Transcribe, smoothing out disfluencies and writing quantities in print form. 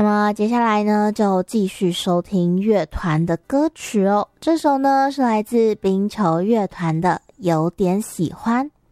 那么接下来呢，就继续收听乐团的歌曲哦。这首呢是来自冰球乐团的《有点喜欢》。